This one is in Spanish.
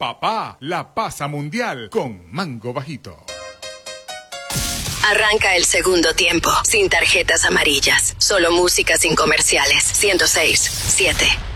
Papá la pasa mundial con Mango Bajito. Arranca el segundo tiempo, sin tarjetas amarillas, solo música sin comerciales. 106.7